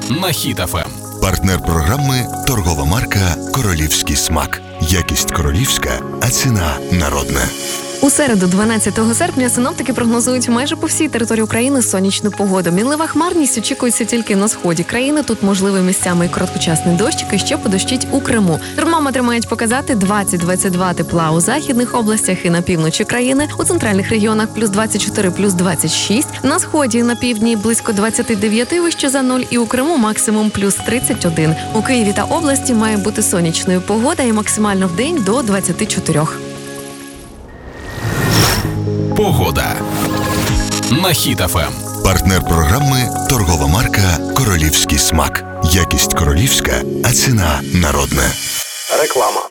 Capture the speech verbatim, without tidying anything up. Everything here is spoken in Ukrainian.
на Хіт еф ем. Партнер програми – торгова марка «Королівський смак». Якість королівська, а ціна народна. У середу, дванадцятого серпня, синоптики прогнозують майже по всій території України сонячну погоду. Мінлива хмарність очікується тільки на сході країни. Тут можливий місцями і короткочасний дощик, і ще подощить у Криму. Термометри мають показати двадцять - двадцять два тепла у західних областях і на півночі країни. У центральних регіонах плюс двадцять чотири, плюс двадцять шість. На сході і на півдні близько двадцять дев'ять вище за нуль. І у Криму максимум плюс тридцять один. У Києві та області має бути сонячною погода і максимально в день до двадцять чотири. Погода на Хіт еф ем. Партнер програми – торгова марка «Королівський смак». Якість королівська, а ціна народна. Реклама.